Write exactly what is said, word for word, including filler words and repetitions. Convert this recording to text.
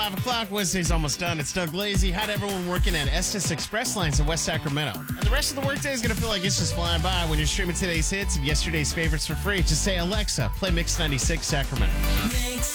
Five o'clock, Wednesday's almost done. It's Doug Lazy. Had everyone working at Estes Express Lines in West Sacramento. And the rest of the workday is going to feel like it's just flying by when you're streaming today's hits and yesterday's favorites for free. Just say, Alexa, play Mix ninety-six Sacramento.